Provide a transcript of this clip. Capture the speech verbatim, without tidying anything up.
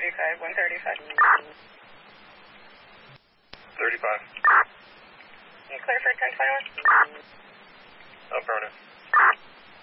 thirty-five, one thirty-five. thirty-five. You clear for ten twenty-one? Affirmative.